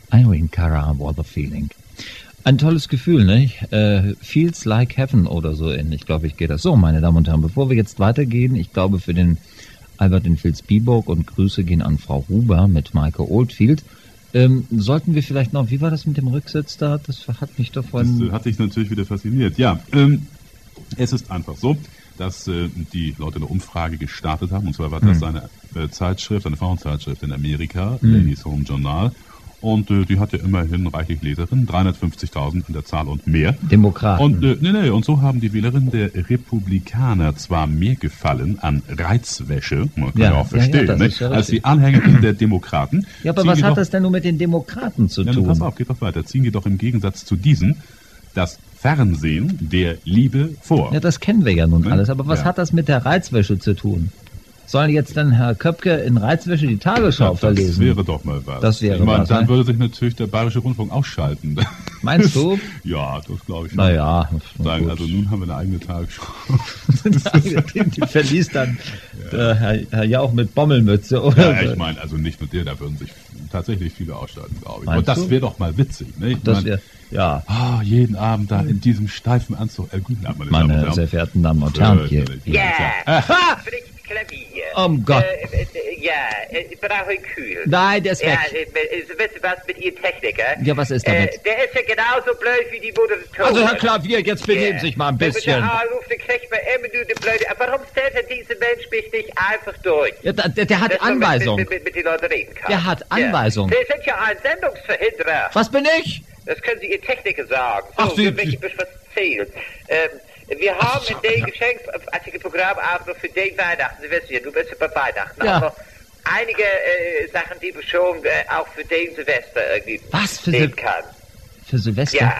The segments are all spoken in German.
Irene Cara, What a Feeling. Ein tolles Gefühl, ne? Feels like heaven oder so ähnlich, glaube ich, geht das. So, meine Damen und Herren, bevor wir jetzt weitergehen, ich glaube für den Albert in Vilsbiburg und Grüße gehen an Frau Huber mit Maike Oldfield. Sollten wir vielleicht noch, wie war das mit dem Rücksitz da? Das hat mich doch vorhin... Das hat dich natürlich wieder fasziniert. Ja, es ist einfach so, dass die Leute eine Umfrage gestartet haben. Und zwar war das eine Zeitschrift, eine Frauenzeitschrift in Amerika, Ladies Home Journal. Und die hat ja immerhin reichlich Leserinnen, 350.000 an der Zahl und mehr. Demokraten. Und und so haben die Wählerinnen der Republikaner zwar mehr Gefallen an Reizwäsche, man kann ja auch verstehen, als die Anhängerinnen der Demokraten. Ja, aber was hat das denn nun mit den Demokraten zu tun? Ja, pass auf, geht doch weiter. Ziehen jedoch im Gegensatz zu diesen das Fernsehen der Liebe vor. Ja, das kennen wir ja nun alles. Aber was hat das mit der Reizwäsche zu tun? Soll jetzt dann Herr Köpke in Reizwäsche die Tagesschau verlesen? Das wäre doch mal was. Das wäre ich meine, was, dann würde sich natürlich der Bayerische Rundfunk ausschalten. Meinst du? Ja, das glaube ich schon. Naja. Sagen, also nun haben wir eine eigene Tagesschau. Die verließ dann Herr Jauch mit Bommelmütze, oder? Ja, ich meine, also nicht nur der, da würden sich tatsächlich viele ausschalten, glaube ich. Meinst Und das wäre doch mal witzig, ne? Das wäre, ja. Jeden Abend da in diesem steifen Anzug. Guten Abend, meine sehr verehrten Damen und Herren hier. Ja, Klavier. Gott. Brauche ich kühl. Nein, der ist weg. Wisst ihr was mit Ihrem Techniker? Ja, was ist damit? Der ist ja genauso blöd wie die Moderatoren. Also Herr Klavier, jetzt benehmen Sie sich mal ein bisschen. Wenn man da anruft, dann kriegt man immer nur die blöde... Aber warum stellt er diesen Mensch mich nicht einfach durch? Ja, der hat Anweisung. Mit den Leuten reden kann. Der hat Anweisung. Sie sind ja ein Sendungsverhinderer. Was bin ich? Das können Sie Ihr Techniker sagen. So, Ach, Sie... für mich was erzählt. Wir haben in dem Geschenksartikelprogramm auch noch für den Weihnachten, Sie wissen ja, du bist ja bei Weihnachten, auch noch einige Sachen, die wir schon auch für den Silvester irgendwie nehmen kann. Für Silvester? Ja.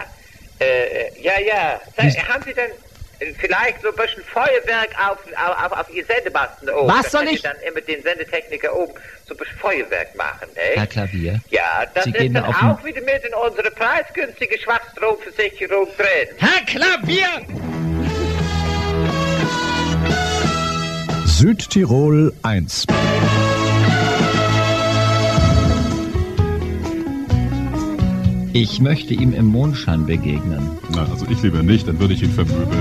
Haben Sie denn vielleicht so ein bisschen Feuerwerk auf Ihr Sendemasten oben? Was soll ich? Dann immer den Sendetechniker oben so ein bisschen Feuerwerk machen, ne? Herr Klavier? Ja, das Sie ist gehen dann auf auch wieder mit in unsere preisgünstige Schwachstromversicherung drin. Herr Klavier! Südtirol 1. Ich möchte ihm im Mondschein begegnen. Na, also ich lieber nicht, dann würde ich ihn vermöbeln.